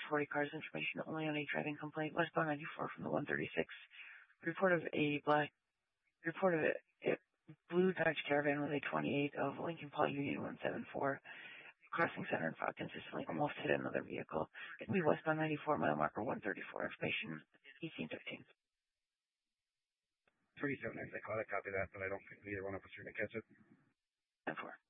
40 cars information only on a driving complaint. Westbound 94 from the 136. Report of a blue Dodge Caravan with a 28 of Lincoln Paul Union 174. Crossing center and fog consistently almost hit another vehicle. It'll be westbound 94, mile marker 134. Information 1815. 37X, I caught it, copy that, but I don't think either one of us are going to catch it. 10-4.